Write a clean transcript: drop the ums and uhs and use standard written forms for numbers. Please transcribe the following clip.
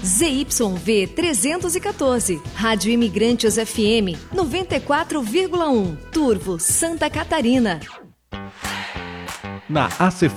ZYV 314, Rádio Imigrantes FM 94,1, Turvo, Santa Catarina. Na AC